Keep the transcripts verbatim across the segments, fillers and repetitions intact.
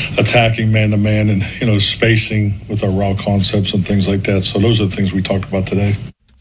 attacking man-to-man and, you know, spacing with our route concepts and things like that. So those are the things we talked about today.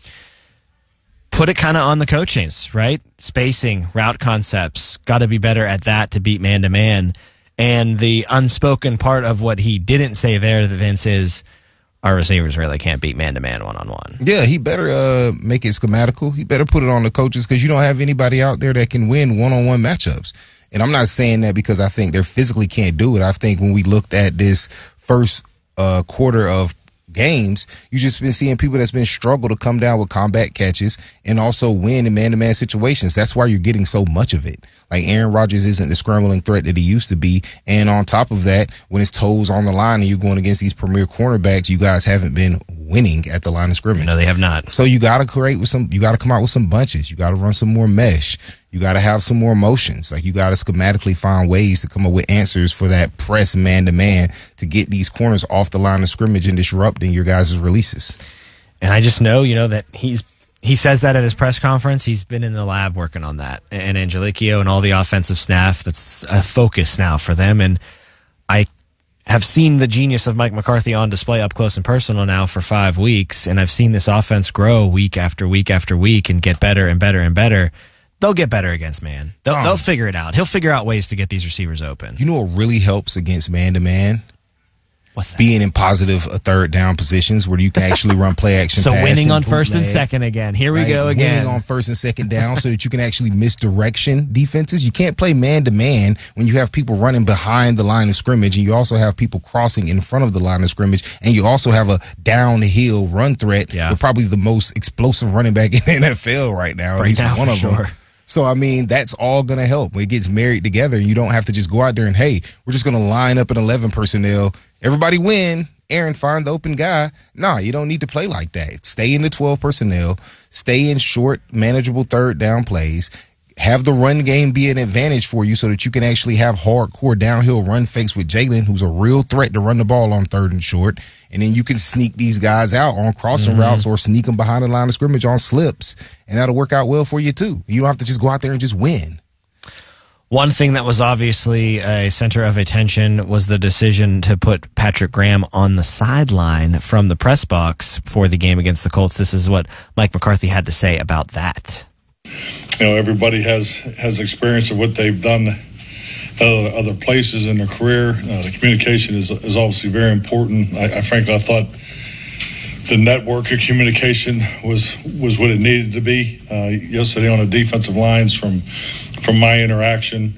Put it kind of on the coachings, right? Spacing, route concepts, got to be better at that to beat man-to-man. And the unspoken part of what he didn't say there, Vince, is our receivers really can't beat man-to-man one-on-one. Yeah, he better uh, make it schematical. He better put it on the coaches because you don't have anybody out there that can win one-on-one matchups. And I'm not saying that because I think they physically can't do it. I think when we looked at this first uh, quarter of games, you just been seeing people that's been struggle to come down with combat catches and also win in man-to-man situations. That's why you're getting so much of it. Like Aaron Rodgers isn't the scrambling threat that he used to be. And on top of that, when his toes on the line and you're going against these premier cornerbacks, you guys haven't been winning at the line of scrimmage. No, they have not. So you got to create with some, you got to come out with some bunches. You got to run some more mesh. You got to have some more motions. Like you got to schematically find ways to come up with answers for that press man to man to get these corners off the line of scrimmage and disrupting your guys' releases. And I just know, you know, that he's he says that at his press conference. He's been in the lab working on that. And Angelicchio and all the offensive staff, that's a focus now for them. And I have seen the genius of Mike McCarthy on display up close and personal now for five weeks. And I've seen this offense grow week after week after week and get better and better and better. They'll get better against man. They'll, um, they'll figure it out. He'll figure out ways to get these receivers open. You know what really helps against man-to-man? What's that? Being in positive uh, third down positions where you can actually run play action. So pass winning on bootleg, first and second again. Here we right? go again. Winning on first and second down so that you can actually misdirection defenses. You can't play man-to-man when you have people running behind the line of scrimmage and you also have people crossing in front of the line of scrimmage and you also have a downhill run threat yeah. with probably the most explosive running back in the N F L right now. At right least now, one of sure. them. So, I mean, that's all going to help. When it gets married together, you don't have to just go out there and, hey, we're just going to line up an eleven personnel. Everybody win. Aaron, find the open guy. Nah, you don't need to play like that. Stay in the twelve personnel. Stay in short, manageable third down plays. Have the run game be an advantage for you so that you can actually have hardcore downhill run fakes with Jalen, who's a real threat to run the ball on third and short. And then you can sneak these guys out on crossing mm-hmm. routes or sneak them behind the line of scrimmage on slips. And that'll work out well for you, too. You don't have to just go out there and just win. One thing that was obviously a center of attention was the decision to put Patrick Graham on the sideline from the press box for the game against the Colts. This is what Mike McCarthy had to say about that. You know, everybody has has experience of what they've done other, other places in their career. Uh, the communication is is obviously very important. I, I frankly, I thought the network of communication was was what it needed to be uh, yesterday on the defensive lines. From from my interaction,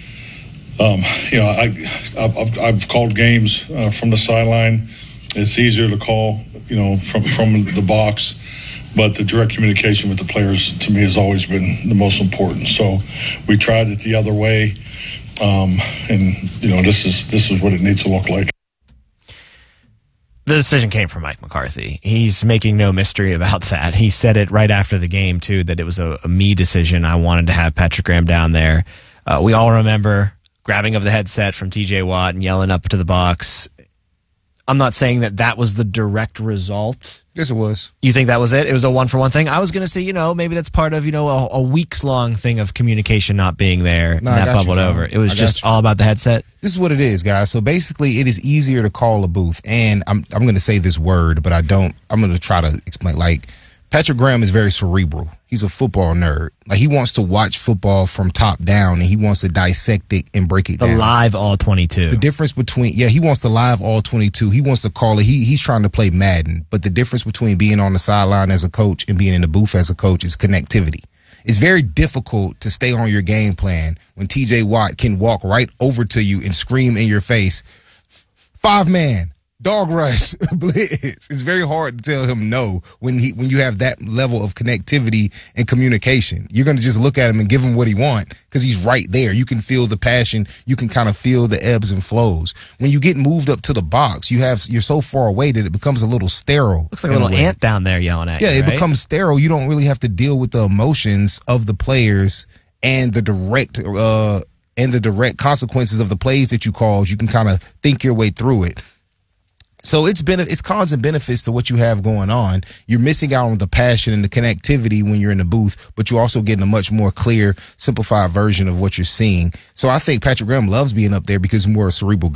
um, you know, I I've, I've called games uh, from the sideline. It's easier to call, you know, from from the box. But the direct communication with the players, to me, has always been the most important. So we tried it the other way, um, and you know, this is this is what it needs to look like. The decision came from Mike McCarthy. He's making no mystery about that. He said it right after the game, too, that it was a, a me decision. I wanted to have Patrick Graham down there. Uh, we all remember grabbing of the headset from T J Watt and yelling up to the box. I'm not saying that that was the direct result. Yes, it was. You think that was it? It was a one-for-one thing? I was going to say, you know, maybe that's part of, you know, a, a weeks-long thing of communication not being there, no, and that bubbled you, over. It was I just all about the headset? This is what it is, guys. So basically, it is easier to call a booth, and I'm I'm going to say this word, but I don't. I'm going to try to explain. Like, Patrick Graham is very cerebral. He's a football nerd. Like, he wants to watch football from top down, and he wants to dissect it and break it the down. The live all twenty-two. The difference between, yeah, he wants to live all twenty-two. He wants to call it. He He's trying to play Madden. But the difference between being on the sideline as a coach and being in the booth as a coach is connectivity. It's very difficult to stay on your game plan when T J Watt can walk right over to you and scream in your face, five man. Dog rush, blitz. It's very hard to tell him no when he when you have that level of connectivity and communication. You're going to just look at him and give him what he wants because he's right there. You can feel the passion. You can kind of feel the ebbs and flows. When you get moved up to the box, you have you're so far away that it becomes a little sterile. Looks like a little a ant down there yelling at yeah, you. Yeah, it right? becomes sterile. You don't really have to deal with the emotions of the players and the direct uh and the direct consequences of the plays that you cause. You can kind of think your way through it. So it's been it's cons and benefits to what you have going on. You're missing out on the passion and the connectivity when you're in the booth, but you're also getting a much more clear, simplified version of what you're seeing. So I think Patrick Graham loves being up there because he's more a cerebral guy.